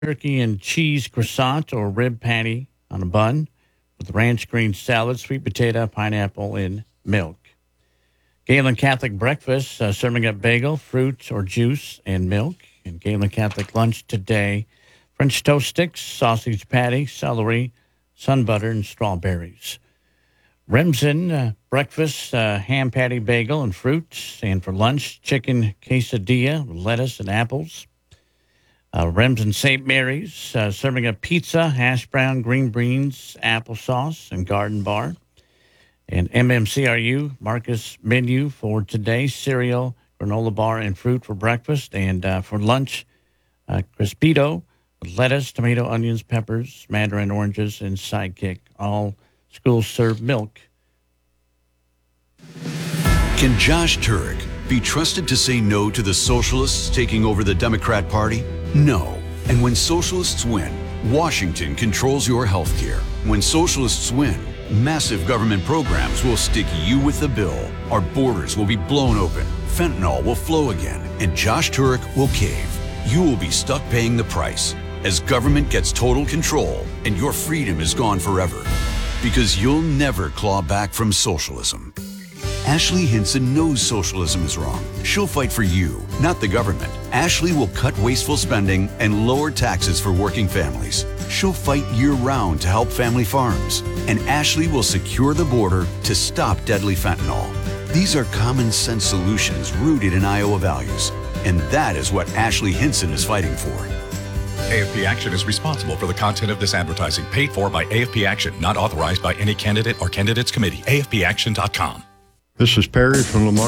turkey and cheese croissant or rib patty on a bun with ranch green salad, sweet potato, pineapple, and milk. Galen Catholic breakfast, serving up bagel, fruit or juice, and milk. And Galen Catholic lunch today, French toast sticks, sausage patty, celery, sun butter, and strawberries. Remsen breakfast, ham patty, bagel, and fruit. And for lunch, chicken quesadilla with lettuce and apples. Remsen St. Mary's, serving up pizza, hash brown, green beans, applesauce, and garden bar. And MMCRU, Marcus menu for today, cereal, granola bar, and fruit for breakfast. And for lunch, Crispito with lettuce, tomato, onions, peppers, mandarin oranges, and Sidekick. All schools serve milk. Can Josh Turek be trusted to say no to the socialists taking over the Democrat Party? No. And when socialists win, Washington controls your health care. When socialists win, massive government programs will stick you with the bill. Our borders will be blown open. Fentanyl will flow again, and Josh Turek will cave. You will be stuck paying the price as government gets total control and your freedom is gone forever. Because you'll never claw back from socialism. Ashley Hinson knows socialism is wrong. She'll fight for you, not the government. Ashley will cut wasteful spending and lower taxes for working families. She'll fight year-round to help family farms. And Ashley will secure the border to stop deadly fentanyl. These are common-sense solutions rooted in Iowa values. And that is what Ashley Hinson is fighting for. AFP Action is responsible for the content of this advertising, paid for by AFP Action, not authorized by any candidate or candidates committee. AFPAction.com. This is Perry from Lamar.